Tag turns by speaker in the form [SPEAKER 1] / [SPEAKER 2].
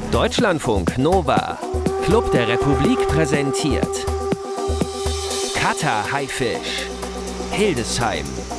[SPEAKER 1] Deutschlandfunk Nova, Club der Republik präsentiert Cutter Haifisch, Hildesheim.